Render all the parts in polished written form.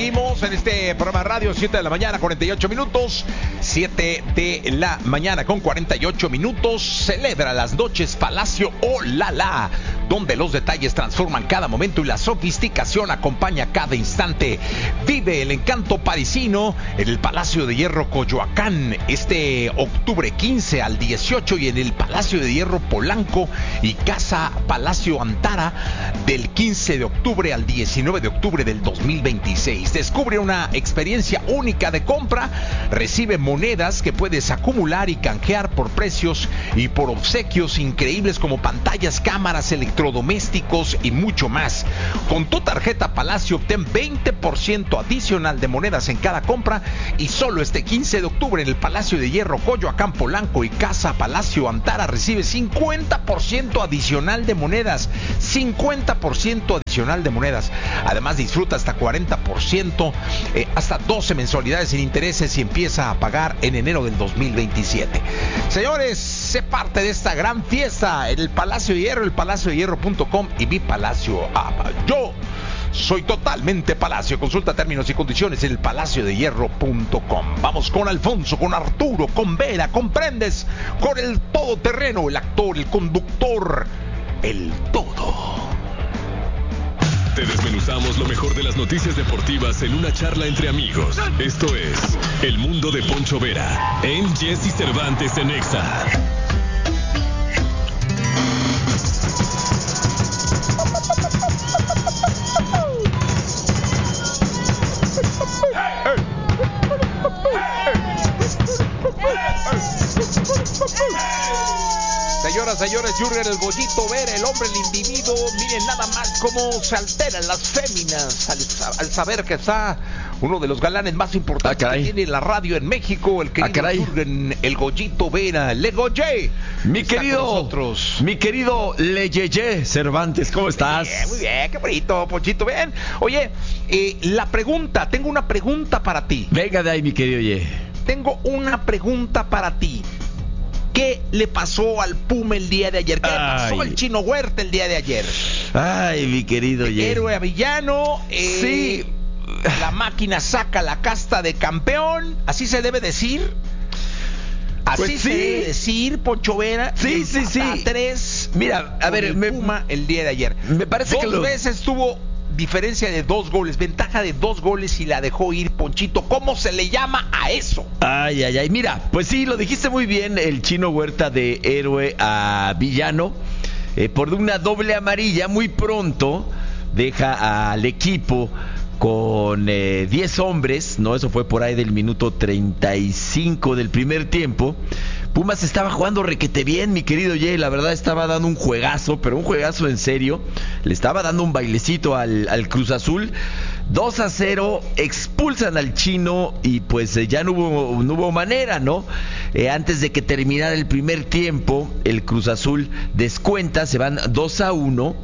Seguimos en este programa radio, 7 de la mañana, 48 minutos. 7 de la mañana con 48 minutos. Celebra las noches Palacio Olala, donde los detalles transforman cada momento y la sofisticación acompaña cada instante. Vive el encanto parisino en el Palacio de Hierro Coyoacán este octubre 15 al 18 y en el Palacio de Hierro Polanco y Casa Palacio Antara del 15 de octubre al 19 de octubre del 2026. Descubre una experiencia única de compra, recibe monedas que puedes acumular y canjear por precios y por obsequios increíbles como pantallas, cámaras, electrodomésticos y mucho más. Con tu tarjeta Palacio obtén 20% adicional de monedas en cada compra y solo este 15 de octubre en el Palacio de Hierro Coyoacán, Polanco y Casa Palacio Antara recibe 50% adicional de monedas. 50% adicional de monedas. Además disfruta hasta 40%, hasta 12 mensualidades sin intereses y empieza a pagar en enero del 2027. Señores, sé parte de esta gran fiesta en el Palacio de Hierro, el palaciodehierro.com y mi Palacio App. Yo soy totalmente Palacio. Consulta términos y condiciones en el palaciodehierro.com. Vamos con Alfonso, con Arturo, con Vera, comprendes, con el todoterreno, el actor, el conductor, el todo. Te desmenuzamos lo mejor de las noticias deportivas en una charla entre amigos. Esto es El Mundo de Poncho Vera en Jesse Cervantes en Exa. Señoras, señores, Jürgen el Goyito Vera, el hombre, el individuo. Miren nada más cómo se alteran las féminas al saber que está uno de los galanes más importantes que tiene la radio en México, el querido Jürgen el Goyito Vera. Le Goye, mi querido Leyeye Cervantes, ¿cómo estás? Muy bien, qué bonito, Ponchito, bien. Oye, tengo una pregunta para ti. Venga de ahí, mi querido Ye. Tengo una pregunta para ti. ¿Qué le pasó al Puma el día de ayer? ¿Qué le pasó al Chino Huerta el día de ayer? Ay, mi querido Ye. Héroe a villano. Sí. La máquina saca la casta de campeón. ¿Así se debe decir? Así pues se debe decir, Poncho Vera. Sí. 3. Mira, a ver, Puma el día de ayer. Me parece que dos veces tuvo diferencia de 2 goles, ventaja de 2 goles y la dejó ir, Ponchito. ¿Cómo se le llama a eso? Ay, mira, pues sí, lo dijiste muy bien, el Chino Huerta de héroe a villano, por una doble amarilla muy pronto, deja al equipo con 10 hombres, ¿no? Eso fue por ahí del minuto 35 del primer tiempo. Pumas estaba jugando requete bien, mi querido Jay, la verdad estaba dando un juegazo, pero un juegazo en serio. Le estaba dando un bailecito al Cruz Azul. 2-0, expulsan al Chino y pues ya no hubo manera, ¿no? Antes de que terminara el primer tiempo, el Cruz Azul descuenta, se van 2-1.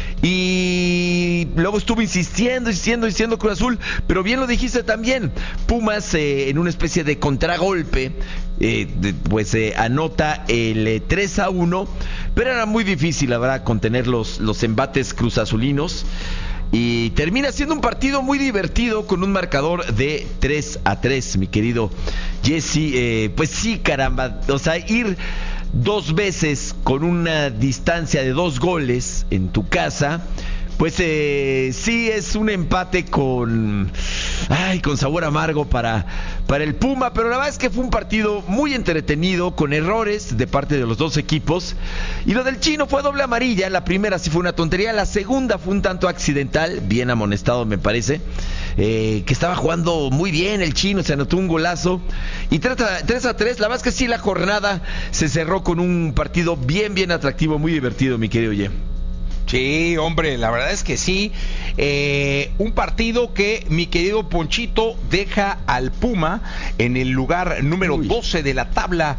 Y luego estuvo insistiendo Cruz Azul, pero bien lo dijiste también, Pumas en una especie de contragolpe pues anota el 3-1, pero era muy difícil, la verdad, contener los embates cruzazulinos. Y termina siendo un partido muy divertido con un marcador de 3-3, mi querido Jesse. Pues sí, caramba, o sea, ir 2 veces con una distancia de 2 goles en tu casa, pues sí es un empate con sabor amargo para el Puma, pero la verdad es que fue un partido muy entretenido, con errores de parte de los dos equipos. Y lo del Chino fue doble amarilla. La primera sí fue una tontería, la segunda fue un tanto accidental, bien amonestado me parece, que estaba jugando muy bien el Chino, se anotó un golazo. Y 3-3, la verdad es que sí, la jornada se cerró con un partido bien atractivo, muy divertido, mi querido Ye. Sí, hombre, la verdad es que sí. Un partido que, mi querido Ponchito, deja al Puma en el lugar número 12 de la tabla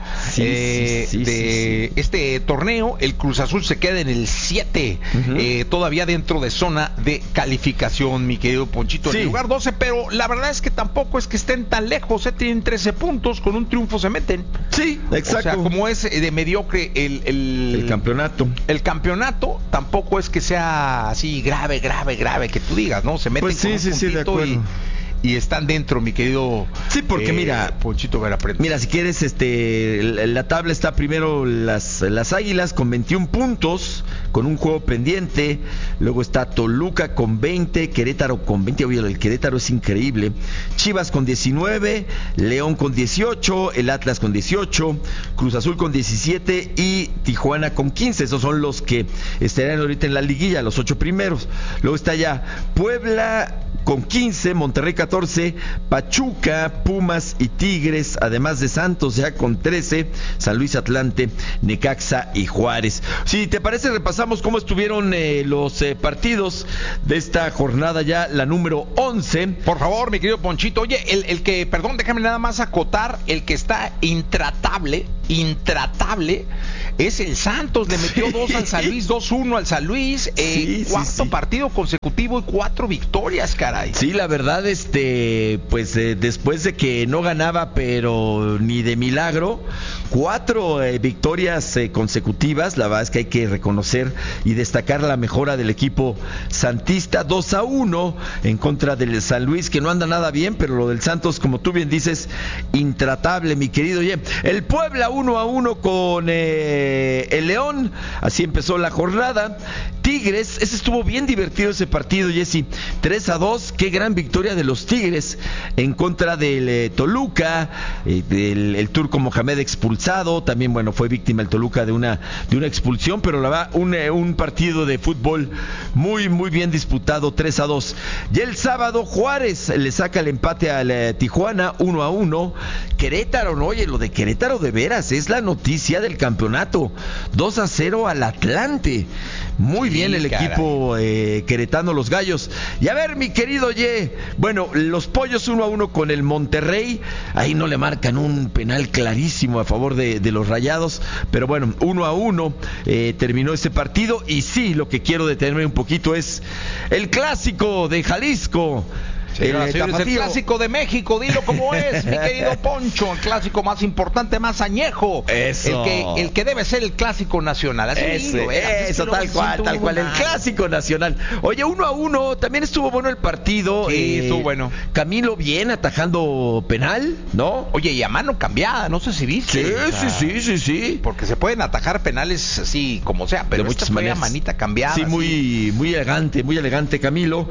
de este torneo. El Cruz Azul se queda en el 7, todavía dentro de zona de calificación, mi querido Ponchito, en el lugar 12, pero la verdad es que tampoco es que estén tan lejos, tienen 13 puntos, con un triunfo se meten. Sí, exacto. O sea, como es de mediocre el campeonato. El campeonato tampoco es que sea así grave, que tú digas, ¿no? Se meten pues sí, con un puntito de acuerdo. y están dentro, mi querido. Sí, porque mira, Ponchito Vera Prenda. Mira, si quieres, la tabla está primero las Águilas con 21 puntos, con un juego pendiente. Luego está Toluca con 20, Querétaro con 20. Oye, el Querétaro es increíble. Chivas con 19, León con 18, el Atlas con 18, Cruz Azul con 17 y Tijuana con 15. Esos son los que estarían ahorita en la liguilla, los 8 primeros. Luego está ya Puebla con 15, Monterrey 14, Pachuca, Pumas y Tigres, además de Santos ya con 13, San Luis, Atlante, Necaxa y Juárez. Si te parece, repasamos cómo estuvieron los partidos de esta jornada ya, la número 11. Por favor, mi querido Ponchito. Oye, el que, perdón, déjame nada más acotar, el que está intratable, es el Santos. Le metió 2 al San Luis, 2-1 al San Luis, cuarto partido consecutivo y 4 victorias, caray. Sí, la verdad, pues después de que no ganaba, pero ni de milagro, 4 victorias consecutivas. La verdad es que hay que reconocer y destacar la mejora del equipo santista. 2-1 en contra del San Luis, que no anda nada bien, pero lo del Santos, como tú bien dices, intratable, mi querido. Oye, el Puebla 1-1 con el León. Así empezó la jornada. Tigres, ese estuvo bien divertido ese partido, Jesse. 3-2, qué gran victoria de los Tigres en contra del Toluca, el turco Mohamed expulsado. También, bueno, fue víctima el Toluca de una expulsión, pero la verdad, un partido de fútbol muy, muy bien disputado, 3-2. Y el sábado, Juárez le saca el empate al Tijuana, 1-1. Querétaro, no, oye, lo de Querétaro de veras es la noticia del campeonato. 2-0 al Atlante. Muy bien el equipo queretano, los Gallos. Y a ver, mi querido Ye, bueno, los Pollos 1-1 con el Monterrey. Ahí no le marcan un penal clarísimo a favor de los Rayados, pero bueno, 1-1 terminó ese partido. Y sí, lo que quiero detenerme un poquito es el clásico de Jalisco. Es el clásico de México, dilo como es, mi querido Poncho, el clásico más importante, más añejo. Eso. El que debe ser el clásico nacional. Así eso, tal cual, el clásico nacional. Oye, 1-1, también estuvo bueno el partido. Sí, estuvo bueno. Camilo bien atajando penal, ¿no? Oye, y a mano cambiada, no sé si viste. Sí. Porque se pueden atajar penales así como sea, pero de esta fue a manita cambiada. Sí, muy elegante Camilo.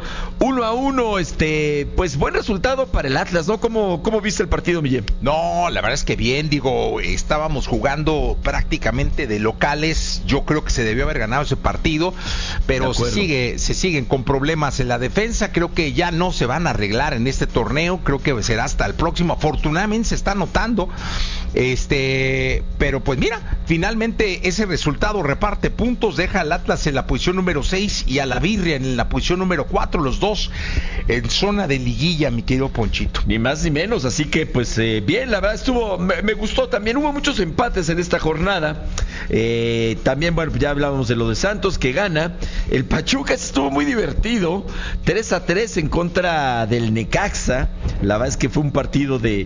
1-1, pues buen resultado para el Atlas, ¿no? ¿Cómo viste el partido, Miguel? No, la verdad es que bien, digo, estábamos jugando prácticamente de locales. Yo creo que se debió haber ganado ese partido, pero se siguen con problemas en la defensa. Creo que ya no se van a arreglar en este torneo. Creo que será hasta el próximo. Afortunadamente se está notando. Pero pues mira, finalmente ese resultado reparte puntos, deja al Atlas en la posición número 6 y a la Birria en la posición número 4, los dos en zona de liguilla, mi querido Ponchito. Ni más ni menos, así que pues bien, la verdad me gustó. También hubo muchos empates en esta jornada. También, bueno, ya hablábamos de lo de Santos, que gana. El Pachuca estuvo muy divertido, 3-3 en contra del Necaxa. La verdad es que fue un partido de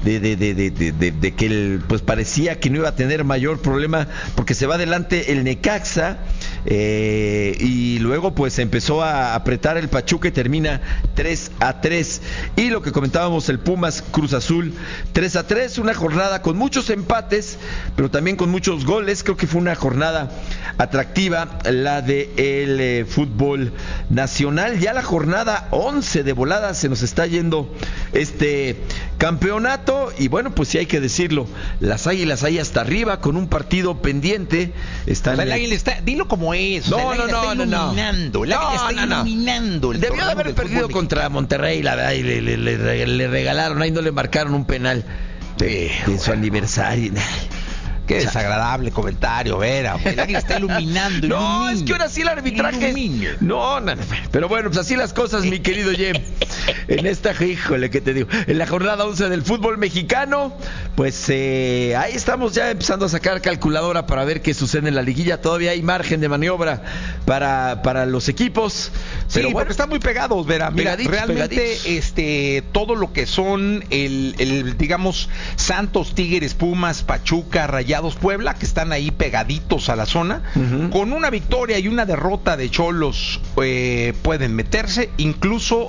que pues parecía que no iba a tener mayor problema, porque se va adelante el Necaxa, y luego pues empezó a apretar el Pachuca y termina 3-3. Y lo que comentábamos, el Pumas Cruz Azul 3-3, una jornada con muchos empates, pero también con muchos goles. Creo que fue una jornada atractiva la de el fútbol nacional. Ya la jornada 11 de volada se nos está yendo este campeonato, y bueno, pues sí hay que decirlo, las Águilas ahí hasta arriba con un partido pendiente. Están el Águila está, dilo como es. No. El Águila está iluminando. Debió de haber perdido contra Monterrey, la verdad, y le regalaron, ahí no le marcaron un penal de su aniversario. Qué desagradable comentario, Vera. El Águila está iluminando. No, es que ahora sí el arbitraje. No. Pero bueno, pues así las cosas, mi querido Jem. En esta, híjole, ¿qué te digo? En la jornada 11 del fútbol mexicano, pues ahí estamos ya empezando a sacar calculadora para ver qué sucede en la liguilla. Todavía hay margen de maniobra para los equipos. Pero sí, bueno, porque están muy pegados, Vera. Mira, realmente todo lo que son el digamos Santos, Tigres, Pumas, Pachuca, Rayados, Puebla, que están ahí pegaditos a la zona, con una victoria y una derrota de Cholos pueden meterse, incluso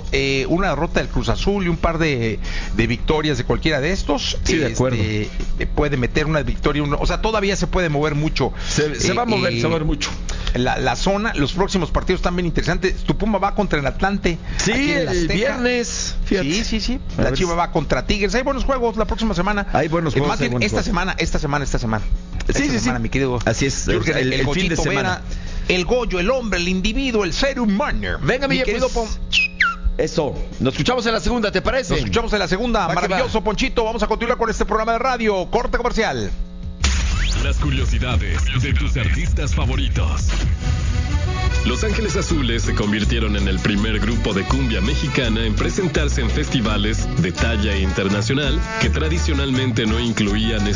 una derrota del Cruz Azul y un par de victorias de cualquiera de estos, sí, de acuerdo, puede meter una victoria, o sea, todavía se puede mover mucho. Se va a mover mucho. La zona, los próximos partidos están bien interesantes. Tu Puma va contra el Atlante. Sí, el viernes. Fíjate. Sí. La Chiva va contra Tigres. Hay buenos juegos la próxima semana. Hay buenos juegos. Más bien, esta semana. Sí. Mi querido. Así es. Jürgen, el fin de semana. Vera, el Goyo, el hombre, el individuo, el ser humano. Venga, mi querido Eso. Nos escuchamos en la segunda, ¿te parece? Nos escuchamos en la segunda. Maravilloso, Ponchito. Vamos a continuar con este programa de radio. Corte comercial. Las curiosidades de tus artistas favoritos. Los Ángeles Azules se convirtieron en el primer grupo de cumbia mexicana en presentarse en festivales de talla internacional que tradicionalmente no incluían